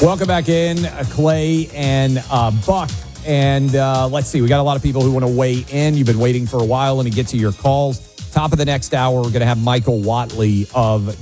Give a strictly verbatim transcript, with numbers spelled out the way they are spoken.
Welcome back in, uh, Clay and uh, Buck. And uh, let's see, we got a lot of people who want to weigh in. You've been waiting for a while, and to get to your calls. Top of the next hour, we're going to have Michael Watley of